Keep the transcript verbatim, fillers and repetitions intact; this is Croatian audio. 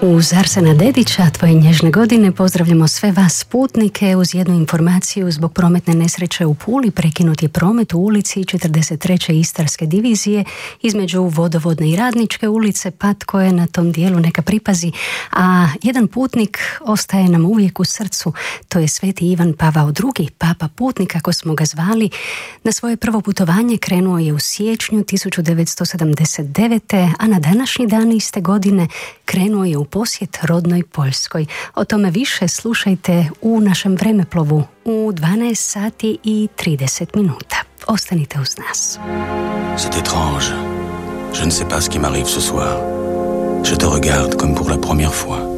Uz Arsena Dedića, tvoje nježne godine, pozdravljamo sve vas putnike uz jednu informaciju. Zbog prometne nesreće u Puli prekinut je promet u ulici četrdeset treće Istarske divizije između Vodovodne i Radničke ulice, pa tko je na tom dijelu neka pripazi. A jedan putnik ostaje nam uvijek u srcu, to je Sveti Ivan Pavao drugi, papa putnik kako smo ga zvali. Na svoje prvo putovanje krenuo je u siječnju tisuću devetsto sedamdeset devete. a na današnji dan iste godine krenuo je u posjet rodnoj Poljskoj. O tome više slušajte u našem vremeplovu u dvanaest sati i trideset minuta. Ostanite uz nas. C'est étrange. Je ne sais pas ce qui m'arrive ce soir. Je te regarde comme pour la première fois.